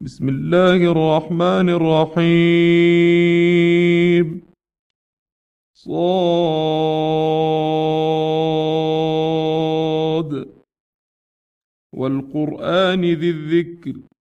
بسم الله الرحمن الرحيم. صاد والقرآن ذي الذكر